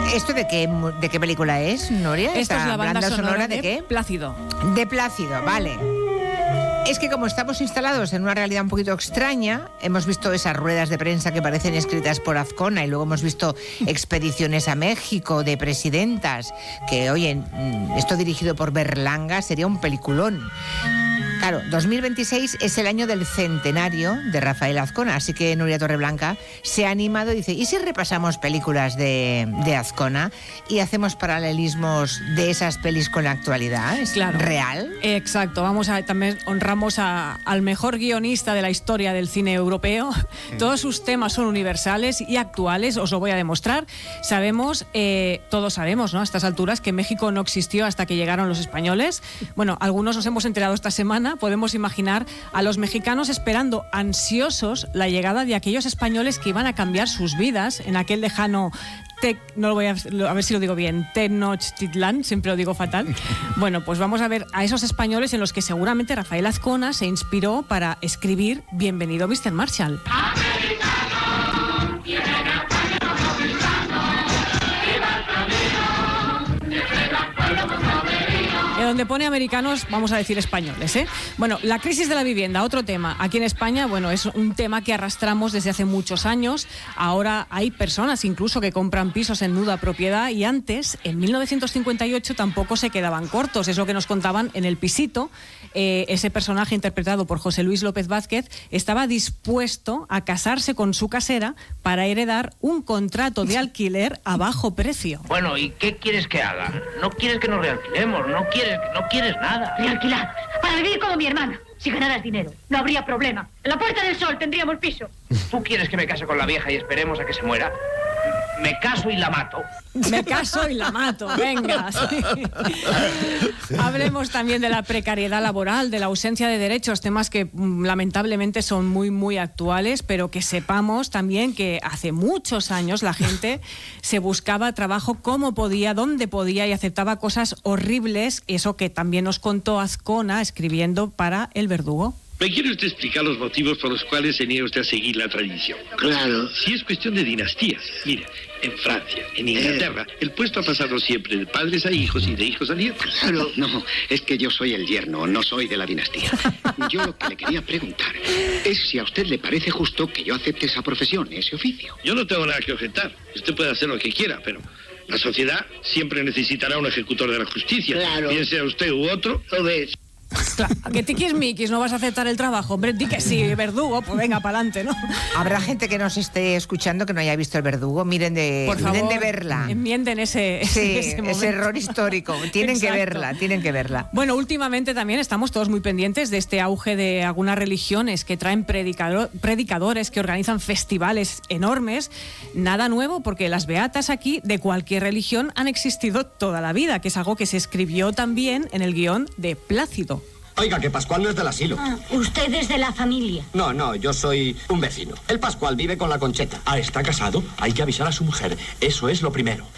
¿Esto de qué película es, Nuria? Esto es la banda sonora ¿de qué? Plácido. De Plácido, vale. Es que como estamos instalados en una realidad un poquito extraña, hemos visto esas ruedas de prensa que parecen escritas por Azcona y luego hemos visto expediciones a México de presidentas, que, oye, esto dirigido por Berlanga sería un peliculón. Claro, 2026 es el año del centenario de Rafael Azcona, así que Nuria Torreblanca se ha animado y dice, ¿y si repasamos películas de Azcona y hacemos paralelismos de esas pelis con la actualidad? ¿Es real? Exacto, también honramos al mejor guionista de la historia del cine europeo. Todos sus temas son universales y actuales, os lo voy a demostrar. Todos sabemos, ¿no?, a estas alturas, que México no existió hasta que llegaron los españoles. Bueno, algunos nos hemos enterado esta semana. Podemos imaginar a los mexicanos esperando ansiosos la llegada de aquellos españoles que iban a cambiar sus vidas en aquel lejano no lo voy a ver si lo digo bien, Tenochtitlán, siempre lo digo fatal. Bueno, pues vamos a ver a esos españoles en los que seguramente Rafael Azcona se inspiró para escribir Bienvenido Mr. Marshall. Donde pone americanos, vamos a decir españoles, ¿eh? Bueno, la crisis de la vivienda, otro tema. Aquí en España, bueno, es un tema que arrastramos desde hace muchos años. Ahora hay personas incluso que compran pisos en nuda propiedad y antes, en 1958, tampoco se quedaban cortos. Es lo que nos contaban en El Pisito. Ese personaje interpretado por José Luis López Vázquez estaba dispuesto a casarse con su casera para heredar un contrato de alquiler a bajo precio. Bueno, ¿y qué quieres que haga? No quieres que nos realquilemos, no quieres nada. Realquilar, para vivir como mi hermana. Si ganaras dinero, no habría problema. En la Puerta del Sol tendríamos piso. ¿Tú quieres que me case con la vieja y esperemos a que se muera? Me caso y la mato. Me caso y la mato, venga. Sí. Hablemos también de la precariedad laboral, de la ausencia de derechos, temas que lamentablemente son muy, muy actuales, pero que sepamos también que hace muchos años la gente se buscaba trabajo como podía, donde podía y aceptaba cosas horribles, eso que también nos contó Azcona escribiendo para El Verdugo. ¿Me quiere usted explicar los motivos por los cuales se niega usted a seguir la tradición? Claro. Si es cuestión de dinastías. Mire, en Francia, en Inglaterra, el puesto ha pasado siempre de padres a hijos y de hijos a nietos. Claro. No, es que yo soy el yerno, no soy de la dinastía. Yo lo que le quería preguntar es si a usted le parece justo que yo acepte esa profesión, ese oficio. Yo no tengo nada que objetar. Usted puede hacer lo que quiera, pero la sociedad siempre necesitará un ejecutor de la justicia. Claro. Bien sea usted u otro. Lo ves. Claro, que tiquis no vas a aceptar el trabajo, hombre, di que sí, Verdugo, pues venga, para adelante, ¿no? Habrá gente que nos esté escuchando que no haya visto El Verdugo, miren de verla. Enmienden ese error histórico, tienen que verla. Bueno, últimamente también estamos todos muy pendientes de este auge de algunas religiones que traen predicadores que organizan festivales enormes. Nada nuevo, porque las beatas aquí de cualquier religión han existido toda la vida, que es algo que se escribió también en el guión de Plácido. Oiga, que Pascual no es del asilo. Usted es de la familia. No, yo soy un vecino. El Pascual vive con la Concheta. ¿Está casado? Hay que avisar a su mujer. Eso es lo primero.